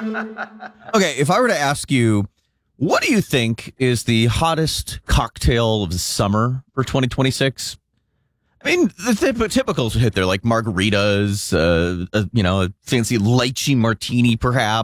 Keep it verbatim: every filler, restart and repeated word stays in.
Okay, if I were to ask you, what do you think is the hottest cocktail of the summer for twenty twenty-six? I mean, the typ- typicals would hit there, like margaritas, uh, uh, you know, a fancy lychee martini, perhaps.